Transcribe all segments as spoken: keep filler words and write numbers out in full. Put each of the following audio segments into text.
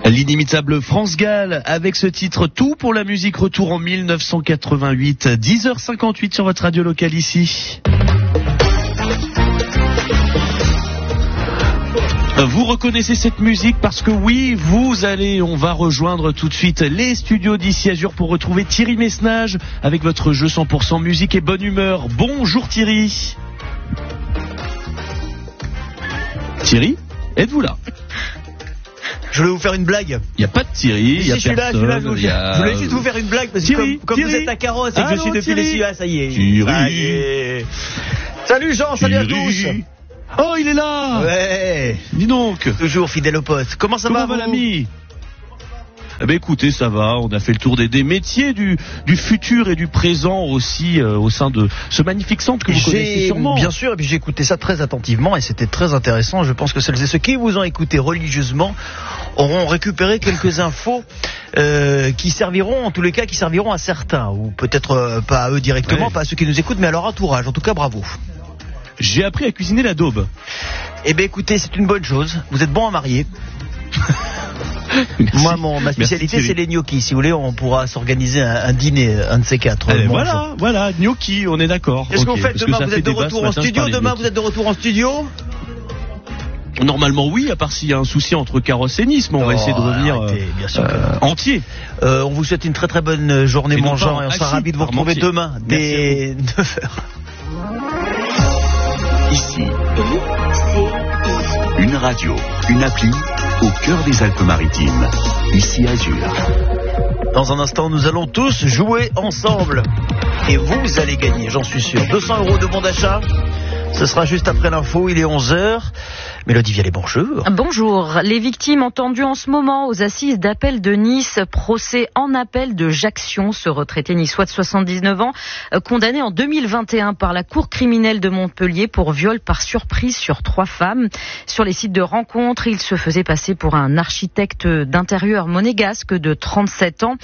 L'inimitable France Gall avec ce titre Tout pour la musique, retour en mille neuf cent quatre-vingt-huit, dix heures cinquante-huit sur votre radio locale ici. Vous reconnaissez cette musique parce que oui, vous allez, on va rejoindre tout de suite les studios d'Ici Azur pour retrouver Thierry Messnage avec votre jeu cent pour cent musique et bonne humeur. Bonjour Thierry. Thierry, êtes-vous là? Je voulais vous faire une blague. Il n'y a pas de Thierry, il y a si, personne. Là, je, suis là, je, a... je voulais juste vous faire une blague parce que Thierry, comme, comme Thierry. vous êtes à carrosse et que Allô, je suis depuis Thierry. les six, ah, ça y est. Thierry. Ça y est. Salut Jean, salut Thierry. à tous. Oh, il est là. Ouais. Dis donc. Toujours fidèle au poste. Comment ça Comment va, va vous l'ami? Eh ben écoutez, ça va, on a fait le tour des, des métiers du, du futur et du présent aussi euh, au sein de ce magnifique centre que vous connaissez sûrement. Bien sûr, et puis j'ai écouté ça très attentivement et c'était très intéressant. Je pense que celles et ceux qui vous ont écouté religieusement auront récupéré quelques infos euh, qui serviront, en tous les cas, qui serviront à certains, ou peut-être euh, pas à eux directement, ouais. Pas à ceux qui nous écoutent, mais à leur entourage. En tout cas, bravo. J'ai appris à cuisiner la daube. Eh ben écoutez, c'est une bonne chose. Vous êtes bon à marier. Moi, mon, ma spécialité, c'est les gnocchis. Si vous voulez, on pourra s'organiser un, un dîner, un de ces quatre. Allez, voilà, jour. voilà, gnocchi, on est d'accord. Qu'est-ce okay, que vous faites demain? Vous êtes de retour en studio Demain, vous êtes de retour en studio Normalement, oui, à part s'il y a un souci entre Carrosse et Nice, mais on oh, va essayer de revenir arrêtez, euh, bien sûr euh, entier. Euh, on vous souhaite une très très bonne journée, mon Jean, et on sera ravis de vous retrouver demain dès neuf heures. Ici, une radio, une appli au cœur des Alpes-Maritimes. Ici Azur. Dans un instant, nous allons tous jouer ensemble. Et vous allez gagner, j'en suis sûr. deux cents euros de bon d'achat. Ce sera juste après l'info, il est onze heures. Mélodie Vialet, bonjour. Bonjour. Les victimes entendues en ce moment aux assises d'appel de Nice, procès en appel de Jacques Sion, ce retraité niçois de soixante-dix-neuf ans, condamné en deux mille vingt et un par la cour criminelle de Montpellier pour viol par surprise sur trois femmes. Sur les sites de rencontres, il se faisait passer pour un architecte d'intérieur monégasque de trente-sept ans.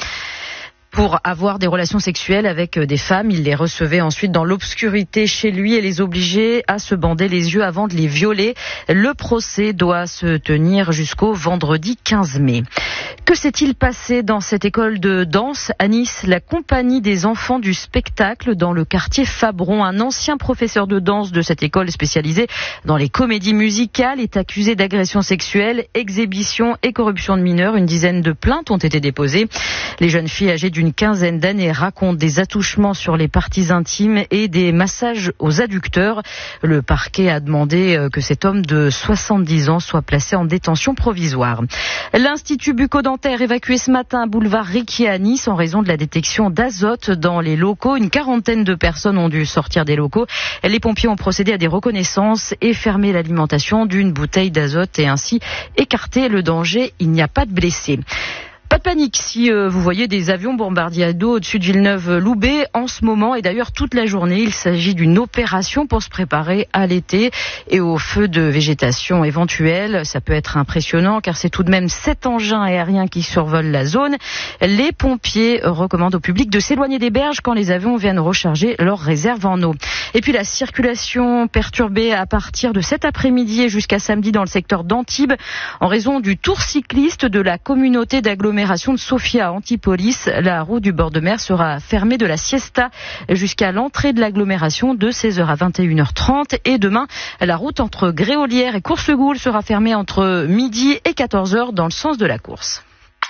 Pour avoir des relations sexuelles avec des femmes, il les recevait ensuite dans l'obscurité chez lui et les obligeait à se bander les yeux avant de les violer. Le procès doit se tenir jusqu'au vendredi quinze mai. Que s'est-il passé dans cette école de danse à Nice? La compagnie des enfants du spectacle dans le quartier Fabron, un ancien professeur de danse de cette école spécialisée dans les comédies musicales, est accusé d'agression sexuelle, exhibition et corruption de mineurs. Une dizaine de plaintes ont été déposées. Les jeunes filles âgées d'une une quinzaine d'années racontent des attouchements sur les parties intimes et des massages aux adducteurs. Le parquet a demandé que cet homme de soixante-dix ans soit placé en détention provisoire. L'Institut bucco-dentaire évacué ce matin boulevard Riquier à Nice en raison de la détection d'azote dans les locaux. Une quarantaine de personnes ont dû sortir des locaux. Les pompiers ont procédé à des reconnaissances et fermé l'alimentation d'une bouteille d'azote et ainsi écarté le danger. Il n'y a pas de blessés. Pas de panique si euh, vous voyez des avions bombardiers à dos au-dessus de Villeneuve-Loubet en ce moment et d'ailleurs toute la journée. Il s'agit d'une opération pour se préparer à l'été et aux feux de végétation éventuels. Ça peut être impressionnant car c'est tout de même sept engins aériens qui survolent la zone. Les pompiers recommandent au public de s'éloigner des berges quand les avions viennent recharger leurs réserves en eau. Et puis la circulation perturbée à partir de cet après-midi et jusqu'à samedi dans le secteur d'Antibes en raison du tour cycliste de la communauté d'agglomération de Sofia à Antipolis. La route du bord de mer sera fermée de la siesta jusqu'à l'entrée de l'agglomération de seize heures à vingt et une heures trente. Et demain, la route entre Gréolière et Coursegoule sera fermée entre midi et quatorze heures dans le sens de la course.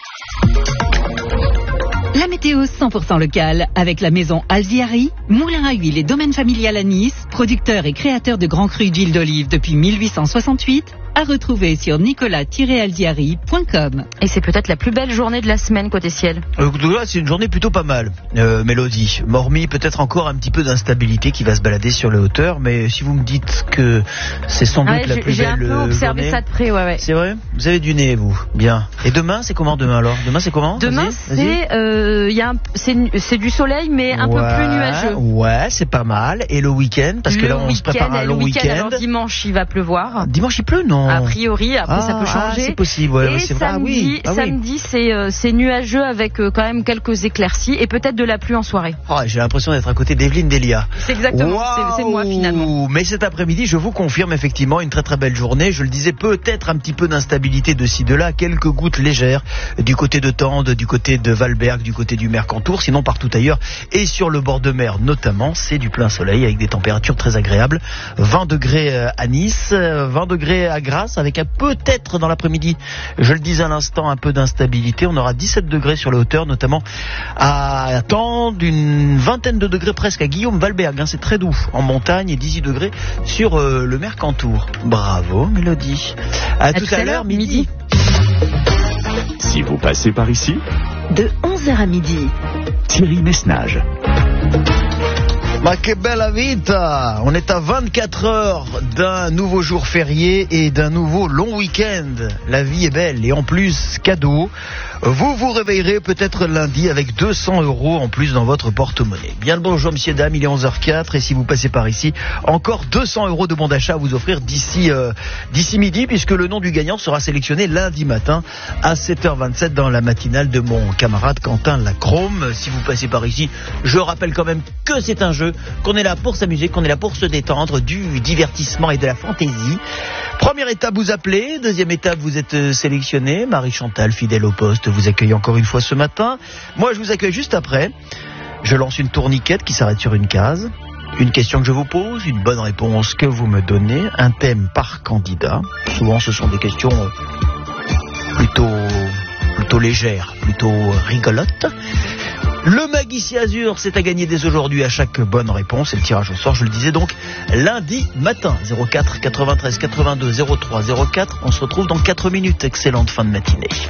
La météo cent pour cent locale avec la maison Alziari, moulin à huile et domaine familial à Nice, producteur et créateur de grands crus d'huile d'olive depuis mille huit cent soixante-huit. À retrouver sur nicolas tiret alziari point com. Et c'est peut-être la plus belle journée de la semaine côté ciel. Euh, là, c'est une journée plutôt pas mal, euh, Mélodie. Hormis peut-être encore un petit peu d'instabilité qui va se balader sur les hauteurs, mais si vous me dites que c'est sans doute ouais, la plus j'ai belle journée... J'ai un peu observé journée, ça de près, ouais, ouais. C'est vrai? Vous avez du nez, vous? Bien. Et demain, c'est comment demain alors? Demain, c'est comment? Demain, vas-y, c'est, vas-y. Euh, y a un, c'est, c'est du soleil, mais un ouais, peu plus nuageux. Ouais, c'est pas mal. Et le week-end, parce le que là, on se prépare à un long week-end. week-end. Alors dimanche, il va pleuvoir. Dimanche, il pleut? Non. non. A priori, après ah, ça peut changer. Ah, c'est possible, ouais, et c'est vrai. samedi, Ah oui, ah oui. samedi c'est, euh, c'est nuageux avec euh, quand même quelques éclaircies et peut-être de la pluie en soirée. Oh, j'ai l'impression d'être à côté d'Evelyne Delia. C'est exactement, c'est, c'est moi finalement. Mais cet après-midi, je vous confirme effectivement une très très belle journée. Je le disais, peut-être un petit peu d'instabilité de ci de là, quelques gouttes légères du côté de Tende, du côté de Valberg, du côté du Mercantour, sinon partout ailleurs et sur le bord de mer notamment, c'est du plein soleil avec des températures très agréables. vingt degrés à Nice, vingt degrés à Grasse avec un peut-être dans l'après-midi, je le disais à l'instant, un peu d'instabilité. On aura dix-sept degrés sur les hauteurs, notamment à Tende, une vingtaine de degrés presque à Guillaume-Valberg, hein, c'est très doux en montagne et dix-huit degrés sur euh, le Mercantour. Bravo Mélodie. À, à tout, tout à l'heure, midi. Si vous passez par ici, de onze heures à midi, Thierry Messnage. Ma que bella vita! On est à vingt-quatre heures d'un nouveau jour férié et d'un nouveau long week-end. La vie est belle et en plus, cadeau. Vous vous réveillerez peut-être lundi avec deux cents euros en plus dans votre porte-monnaie. Bien le bonjour, messieurs, dames, il est onze heures quatre et si vous passez par ici, encore deux cents euros de bon d'achat à vous offrir d'ici, euh, d'ici midi puisque le nom du gagnant sera sélectionné lundi matin à sept heures vingt-sept dans la matinale de mon camarade Quentin Lacrome. Si vous passez par ici, je rappelle quand même que c'est un jeu, qu'on est là pour s'amuser, qu'on est là pour se détendre, du divertissement et de la fantaisie. Première étape, vous appelez. Deuxième étape, vous êtes sélectionné. Marie-Chantal, fidèle au poste, vous accueille encore une fois ce matin. Moi, je vous accueille juste après. Je lance une tourniquette qui s'arrête sur une case. Une question que je vous pose, une bonne réponse que vous me donnez, un thème par candidat. Souvent, ce sont des questions plutôt, plutôt légères, plutôt rigolotes. Le Magissi Azur, c'est à gagner dès aujourd'hui à chaque bonne réponse. Et le tirage au sort, je le disais donc, lundi matin. zéro quatre quatre-vingt-treize quatre-vingt-deux zéro trois zéro quatre. On se retrouve dans quatre minutes. Excellente fin de matinée.